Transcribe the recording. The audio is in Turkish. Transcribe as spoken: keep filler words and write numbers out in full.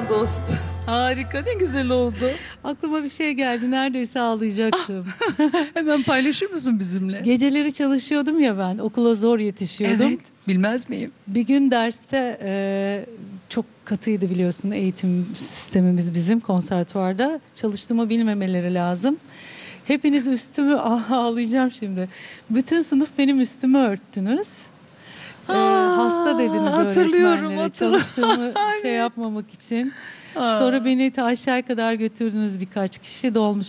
can dost. Harika, ne güzel oldu. Aklıma bir şey geldi. Neredeyse ağlayacaktım. Hemen paylaşır mısın bizimle? Geceleri çalışıyordum ya ben. Okula zor yetişiyordum. Evet, bilmez miyim? Bir gün derste e, çok katıydı biliyorsun eğitim sistemimiz bizim konservatuvarda. Çalıştığımı bilmemeleri lazım. Hepiniz üstümü ağlayacağım şimdi. Bütün sınıf benim üstümü örttünüz. Ee, Aa, hasta dediniz hatırlıyorum, öğretmenlere hatırlıyorum. çalıştığımı şey yapmamak için. Aa. Sonra beni ta aşağı kadar götürdünüz birkaç kişi dolmuş.